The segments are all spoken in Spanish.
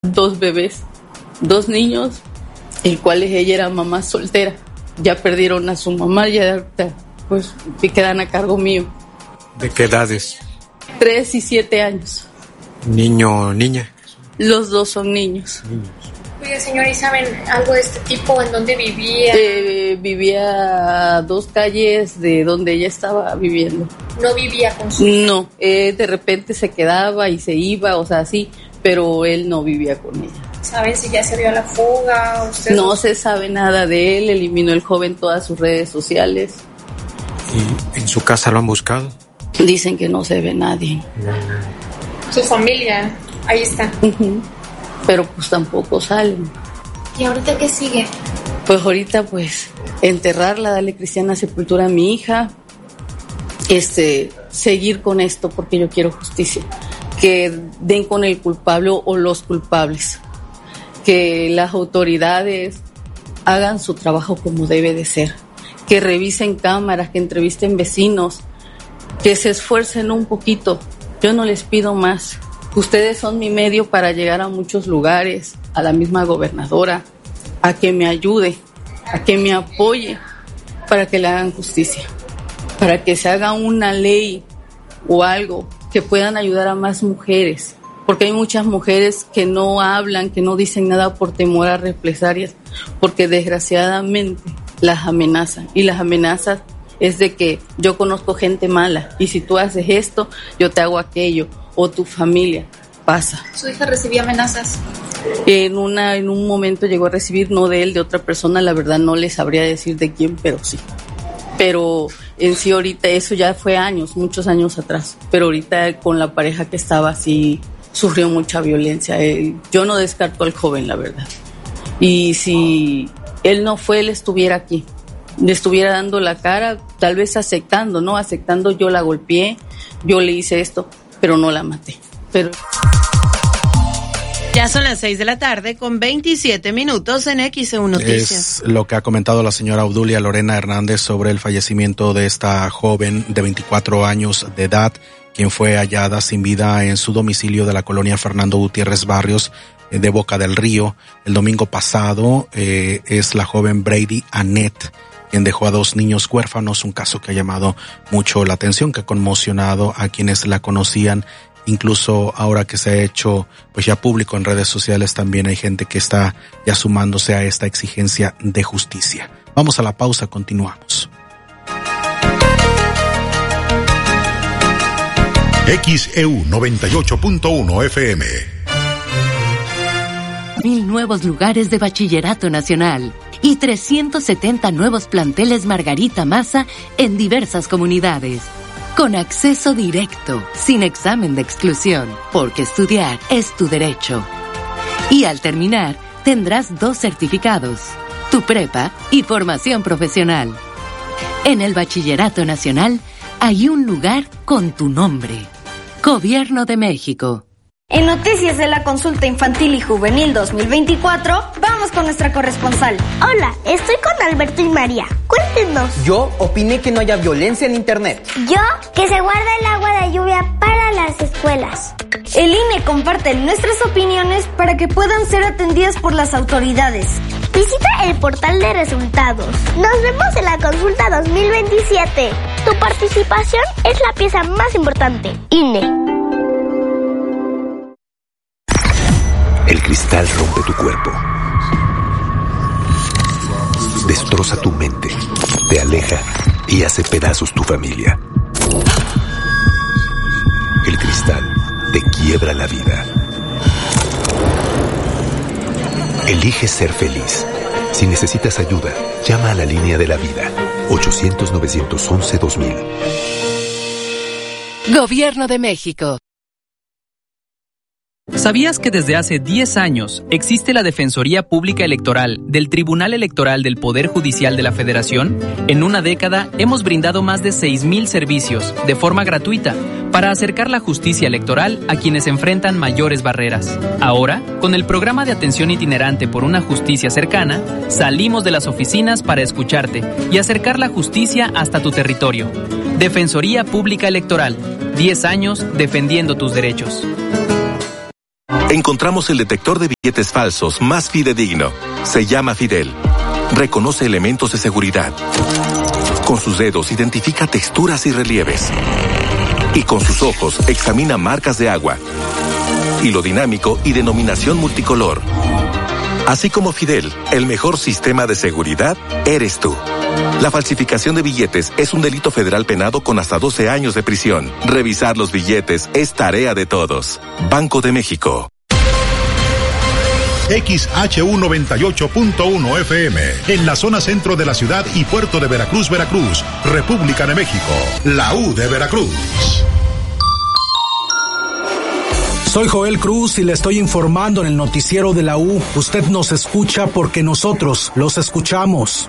2 bebés, 2 niños, el cual ella era mamá soltera. Ya perdieron a su mamá, ya pues quedan a cargo mío. ¿De qué edades? 3 y 7 años. ¿Niño o niña? Los 2 son niños. Oiga, señora, ¿y saben algo de este tipo? ¿En dónde vivía? Vivía a 2 calles de donde ella estaba viviendo. ¿No vivía con su hija? No, de repente se quedaba y se iba, o sea, sí, pero él no vivía con ella. ¿Saben si ya se dio a la fuga? No se sabe nada de él, eliminó el joven todas sus redes sociales. ¿Y en su casa lo han buscado? Dicen que no se ve nadie. Su familia, ahí está. Uh-huh. Pero pues tampoco salen. ¿Y ahorita qué sigue? Pues ahorita pues enterrarla, darle cristiana sepultura a mi hija, seguir con esto porque yo quiero justicia, que den con el culpable o los culpables, que las autoridades hagan su trabajo como debe de ser, que revisen cámaras, que entrevisten vecinos, que se esfuercen un poquito. Yo no les pido más. Ustedes son mi medio para llegar a muchos lugares, a la misma gobernadora, a que me ayude, a que me apoye, para que le hagan justicia, para que se haga una ley o algo que puedan ayudar a más mujeres, porque hay muchas mujeres que no hablan, que no dicen nada por temor a represalias, porque desgraciadamente las amenazan, y las amenazas es de que yo conozco gente mala, y si tú haces esto, yo te hago aquello, o tu familia, pasa. ¿Su hija recibía amenazas? En un momento llegó a recibir, no de él, de otra persona, la verdad no les sabría decir de quién, pero sí. Pero en sí ahorita eso ya fue muchos años atrás, pero ahorita con la pareja que estaba sí sufrió mucha violencia. Yo no descarto al joven, la verdad. Y si él no fue, él estuviera aquí, le estuviera dando la cara, tal vez aceptando, yo la golpeé, yo le hice esto, pero no la maté. Pero ya son las 6:27 en XEU Noticias. Es lo que ha comentado la señora Obdulia Lorena Hernández sobre el fallecimiento de esta joven de 24 años de edad, quien fue hallada sin vida en su domicilio de la colonia Fernando Gutiérrez Barrios de Boca del Río. El domingo pasado es la joven Brady Annette, quien dejó a 2 niños huérfanos, un caso que ha llamado mucho la atención, que ha conmocionado a quienes la conocían. Incluso ahora que se ha hecho pues ya público en redes sociales, también hay gente que está ya sumándose a esta exigencia de justicia. Vamos a la pausa, continuamos. XEU 98.1 FM. 1000 nuevos lugares de bachillerato nacional y 370 nuevos planteles Margarita Maza en diversas comunidades. Con acceso directo, sin examen de exclusión, porque estudiar es tu derecho. Y al terminar, tendrás 2 certificados, tu prepa y formación profesional. En el Bachillerato Nacional hay un lugar con tu nombre. Gobierno de México. En Noticias de la Consulta Infantil y Juvenil 2024, vamos con nuestra corresponsal. Hola, estoy con Alberto y María. Cuéntenos. Yo opiné que no haya violencia en internet. Yo, que se guarda el agua de lluvia para las escuelas. El INE comparte nuestras opiniones para que puedan ser atendidas por las autoridades. Visita el portal de resultados. Nos vemos en la Consulta 2027. Tu participación es la pieza más importante. INE. El cristal rompe tu cuerpo, destroza tu mente, te aleja y hace pedazos tu familia. El cristal te quiebra la vida. Elige ser feliz. Si necesitas ayuda, llama a la línea de la vida, 800-911-2000. Gobierno de México. ¿Sabías que desde hace 10 años existe la Defensoría Pública Electoral del Tribunal Electoral del Poder Judicial de la Federación? En una década hemos brindado más de 6,000 servicios de forma gratuita para acercar la justicia electoral a quienes enfrentan mayores barreras. Ahora, con el programa de atención itinerante por una justicia cercana, salimos de las oficinas para escucharte y acercar la justicia hasta tu territorio. Defensoría Pública Electoral, 10 años defendiendo tus derechos. Encontramos el detector de billetes falsos más fidedigno. Se llama Fidel. Reconoce elementos de seguridad. Con sus dedos identifica texturas y relieves. Y con sus ojos examina marcas de agua. Hilo dinámico y denominación multicolor. Así como Fidel, el mejor sistema de seguridad eres tú. La falsificación de billetes es un delito federal penado con hasta 12 años de prisión. Revisar los billetes es tarea de todos. Banco de México. XHU 98.1 FM, en la zona centro de la ciudad y puerto de Veracruz, Veracruz, República de México, la U de Veracruz. Soy Joel Cruz y le estoy informando en el noticiero de la U. Usted nos escucha porque nosotros los escuchamos.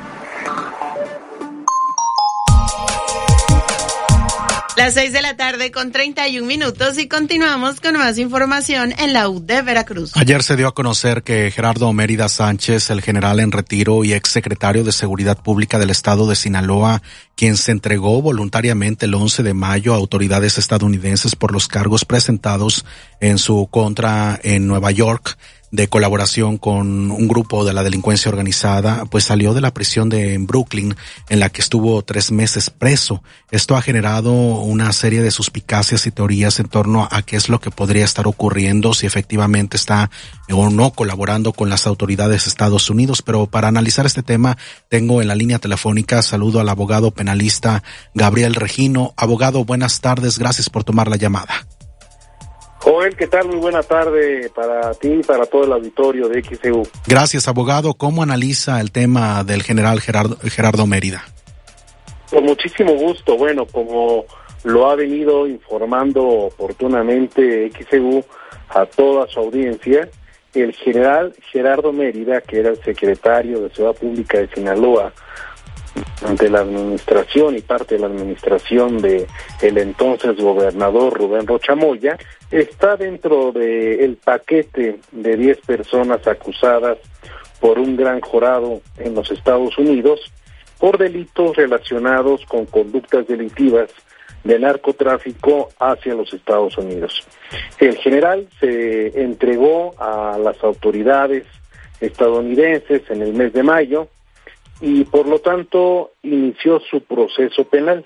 Las 6:31 PM y continuamos con más información en la U de Veracruz. Ayer se dio a conocer que Gerardo Mérida Sánchez, el general en retiro y exsecretario de Seguridad Pública del Estado de Sinaloa, quien se entregó voluntariamente el 11 de mayo a autoridades estadounidenses por los cargos presentados en su contra en Nueva York, de colaboración con un grupo de la delincuencia organizada, pues salió de la prisión de Brooklyn, en la que estuvo 3 meses preso. Esto ha generado una serie de suspicacias y teorías en torno a qué es lo que podría estar ocurriendo, si efectivamente está o no colaborando con las autoridades de Estados Unidos. Pero para analizar este tema, tengo en la línea telefónica, saludo al abogado penalista Gabriel Regino. Abogado, buenas tardes, gracias por tomar la llamada. Joel, ¿qué tal? Muy buena tarde para ti y para todo el auditorio de XEU. Gracias, abogado. ¿Cómo analiza el tema del general Gerardo Mérida? Con muchísimo gusto. Bueno, como lo ha venido informando oportunamente XEU a toda su audiencia, el general Gerardo Mérida, que era el secretario de Seguridad Pública de Sinaloa, ante la administración y parte de la administración de el entonces gobernador Rubén Rocha Moya, está dentro del paquete de 10 personas acusadas por un gran jurado en los Estados Unidos por delitos relacionados con conductas delictivas de narcotráfico hacia los Estados Unidos. El general se entregó a las autoridades estadounidenses en el mes de mayo y por lo tanto inició su proceso penal.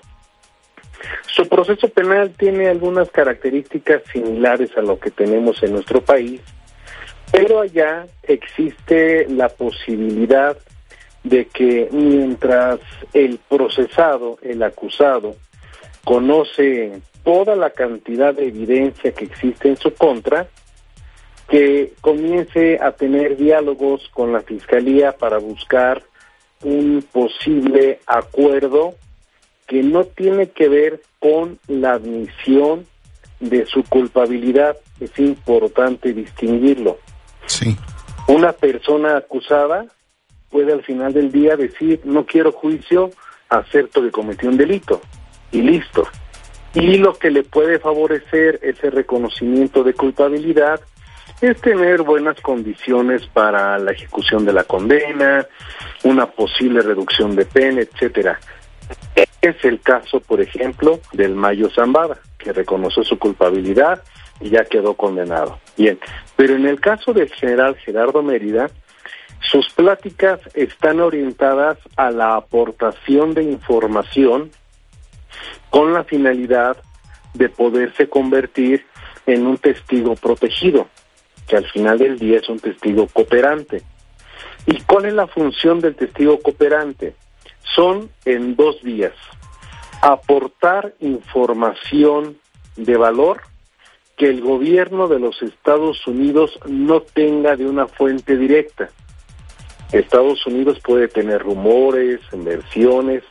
Su proceso penal tiene algunas características similares a lo que tenemos en nuestro país, pero allá existe la posibilidad de que mientras el procesado, el acusado, conoce toda la cantidad de evidencia que existe en su contra, que comience a tener diálogos con la Fiscalía para buscar un posible acuerdo que no tiene que ver con la admisión de su culpabilidad. Es importante distinguirlo. Sí. Una persona acusada puede al final del día decir, no quiero juicio, acepto que cometí un delito, y listo. Y lo que le puede favorecer ese reconocimiento de culpabilidad es tener buenas condiciones para la ejecución de la condena, una posible reducción de pena, etcétera. Es el caso, por ejemplo, del Mayo Zambada, que reconoció su culpabilidad y ya quedó condenado. Bien, pero en el caso del general Gerardo Mérida, sus pláticas están orientadas a la aportación de información con la finalidad de poderse convertir en un testigo protegido, que al final del día es un testigo cooperante. ¿Y cuál es la función del testigo cooperante? Son en 2 vías: aportar información de valor que el gobierno de los Estados Unidos no tenga de una fuente directa. Estados Unidos puede tener rumores, versiones,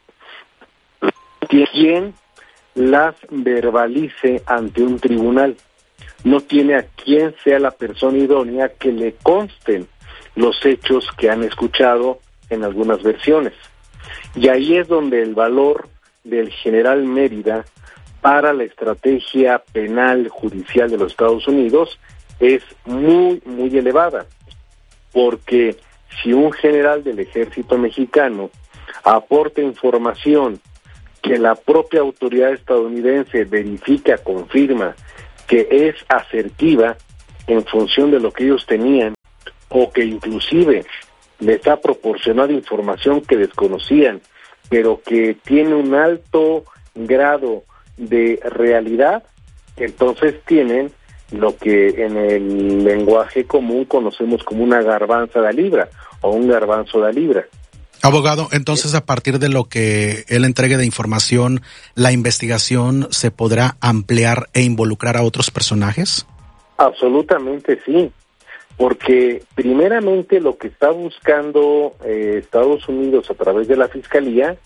quien las verbalice ante un tribunal. No tiene a quien sea la persona idónea que le consten los hechos que han escuchado en algunas versiones. Y ahí es donde el valor del general Mérida para la estrategia penal judicial de los Estados Unidos es muy, muy elevada. Porque si un general del ejército mexicano aporta información que la propia autoridad estadounidense verifica, confirma que es asertiva, en función de lo que ellos tenían, o que inclusive les ha proporcionado información que desconocían, pero que tiene un alto grado de realidad, entonces tienen lo que en el lenguaje común conocemos como una garbanza de libra o un garbanzo de libra. Abogado, entonces a partir de lo que él entregue de información, ¿la investigación se podrá ampliar e involucrar a otros personajes? Absolutamente sí, porque primeramente lo que está buscando Estados Unidos a través de la Fiscalía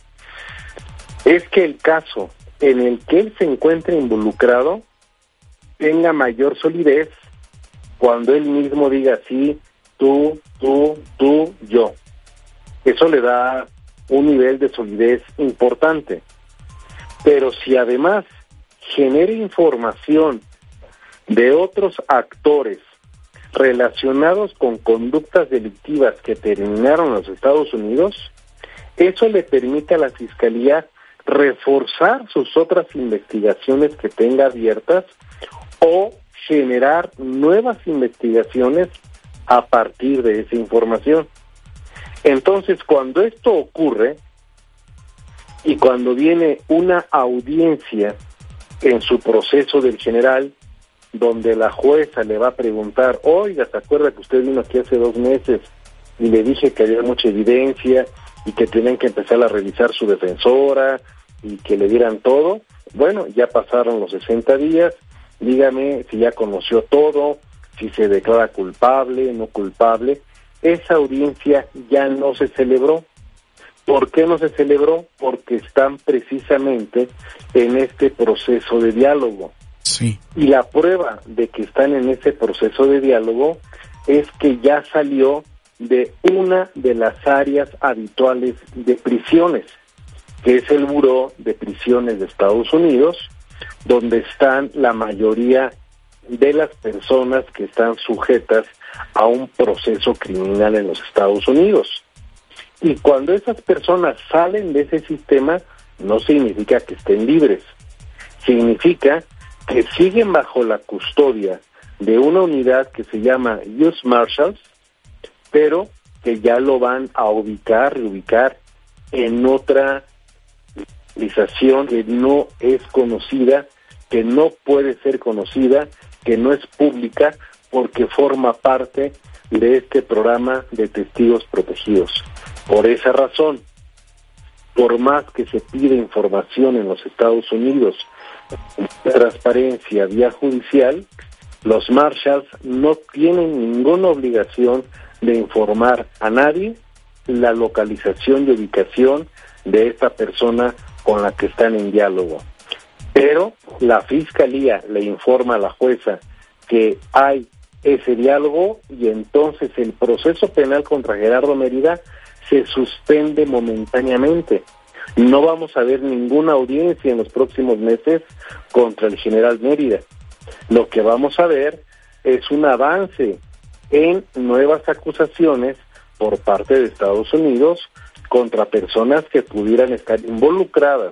es que el caso en el que él se encuentre involucrado tenga mayor solidez cuando él mismo diga sí, tú, yo. Eso le da un nivel de solidez importante. Pero si además genera información de otros actores relacionados con conductas delictivas que terminaron en los Estados Unidos, eso le permite a la Fiscalía reforzar sus otras investigaciones que tenga abiertas o generar nuevas investigaciones a partir de esa información. Entonces, cuando esto ocurre y cuando viene una audiencia en su proceso del general, donde la jueza le va a preguntar, oiga, ¿se acuerda que usted vino aquí hace 2 meses y le dije que había mucha evidencia y que tenían que empezar a revisar su defensora y que le dieran todo? Bueno, ya pasaron los 60 días, dígame si ya conoció todo, si se declara culpable, no culpable. Esa audiencia ya no se celebró. ¿Por qué no se celebró? Porque están precisamente en este proceso de diálogo. Sí. Y la prueba de que están en ese proceso de diálogo es que ya salió de una de las áreas habituales de prisiones, que es el Buró de Prisiones de Estados Unidos, donde están la mayoría de las personas que están sujetas a un proceso criminal en los Estados Unidos. Y cuando esas personas salen de ese sistema, no significa que estén libres, significa que siguen bajo la custodia de una unidad que se llama U.S. Marshals, pero que ya lo van a reubicar en otra organización que no es conocida, que no puede ser conocida, que no es pública, porque forma parte de este programa de testigos protegidos. Por esa razón, por más que se pide información en los Estados Unidos, transparencia vía judicial, los Marshals no tienen ninguna obligación de informar a nadie la localización y ubicación de esta persona con la que están en diálogo. Pero la Fiscalía le informa a la jueza que hay ese diálogo y entonces el proceso penal contra Gerardo Mérida se suspende momentáneamente. No vamos a ver ninguna audiencia en los próximos meses contra el general Mérida. Lo que vamos a ver es un avance en nuevas acusaciones por parte de Estados Unidos contra personas que pudieran estar involucradas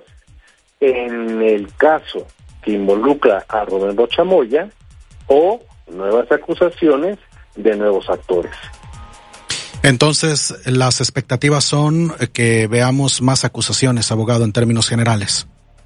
en el caso que involucra a Rubén Rocha Moya o nuevas acusaciones de nuevos actores. Entonces, las expectativas son que veamos más acusaciones, abogado, en términos generales.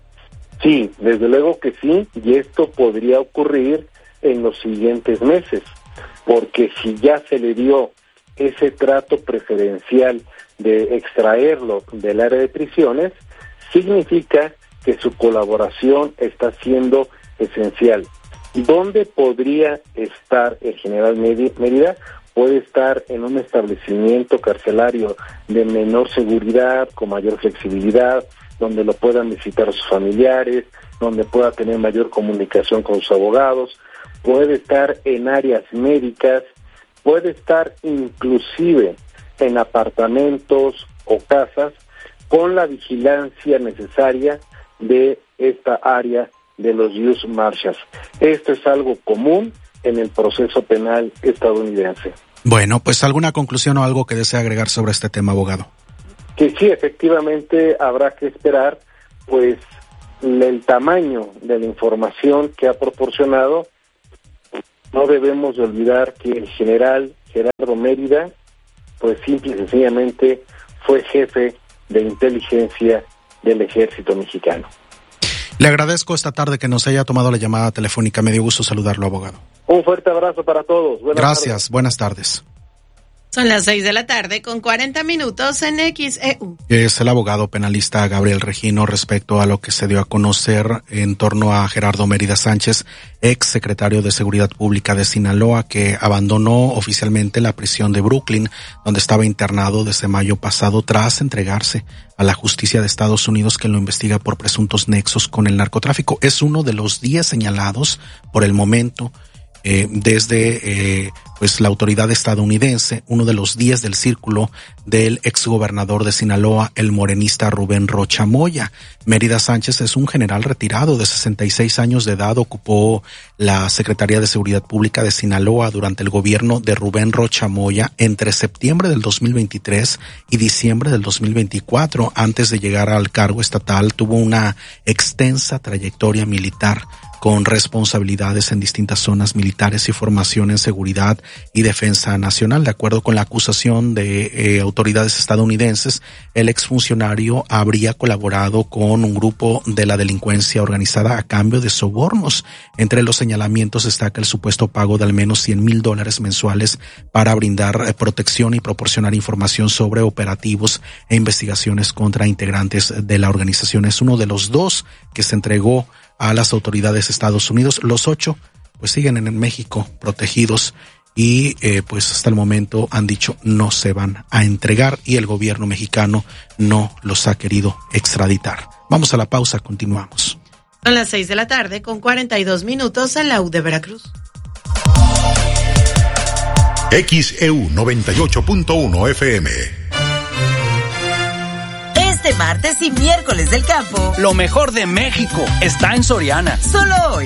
Sí, desde luego que sí, y esto podría ocurrir en los siguientes meses, porque si ya se le dio ese trato preferencial de extraerlo del área de prisiones, significa que su colaboración está siendo esencial. ¿Dónde podría estar el general Mérida? Puede estar en un establecimiento carcelario de menor seguridad, con mayor flexibilidad, donde lo puedan visitar sus familiares, donde pueda tener mayor comunicación con sus abogados, puede estar en áreas médicas, puede estar inclusive en apartamentos o casas con la vigilancia necesaria de esta área de los U.S. Marshals. Esto es algo común en el proceso penal estadounidense. Bueno, pues alguna conclusión o algo que desea agregar sobre este tema, abogado. Que sí, efectivamente habrá que esperar, pues, el tamaño de la información que ha proporcionado no debemos de olvidar que el general Gerardo Mérida, pues simple y sencillamente fue jefe de inteligencia del ejército mexicano. Le agradezco esta tarde que nos haya tomado la llamada telefónica. Me dio gusto saludarlo, abogado. Un fuerte abrazo para todos. Gracias, buenas tardes. Son las 6:40 en XEU. Es el abogado penalista Gabriel Regino respecto a lo que se dio a conocer en torno a Gerardo Mérida Sánchez, ex secretario de Seguridad Pública de Sinaloa, que abandonó oficialmente la prisión de Brooklyn, donde estaba internado desde mayo pasado tras entregarse a la justicia de Estados Unidos, que lo investiga por presuntos nexos con el narcotráfico. Es uno de los 10 señalados por el momento desde pues la autoridad estadounidense, uno de los 10 del círculo del exgobernador de Sinaloa, el morenista Rubén Rocha Moya. Mérida Sánchez es un general retirado de 66 años de edad, ocupó la Secretaría de Seguridad Pública de Sinaloa durante el gobierno de Rubén Rocha Moya entre septiembre del 2023 y diciembre del 2024. Antes de llegar al cargo estatal, tuvo una extensa trayectoria militar con responsabilidades en distintas zonas militares y formación en seguridad y defensa nacional. De acuerdo con la acusación de autoridades estadounidenses, el exfuncionario habría colaborado con un grupo de la delincuencia organizada a cambio de sobornos. Entre los señalamientos destaca el supuesto pago de al menos $100,000 mensuales para brindar protección y proporcionar información sobre operativos e investigaciones contra integrantes de la organización. Es uno de los 2 que se entregó a las autoridades de Estados Unidos. Los 8 pues siguen en México protegidos y pues hasta el momento han dicho no se van a entregar y el gobierno mexicano no los ha querido extraditar. Vamos a la pausa, continuamos. Son las 6:42 en la U de Veracruz. XEU 98.1 FM. Este martes y miércoles del campo, lo mejor de México está en Soriana. Solo hoy.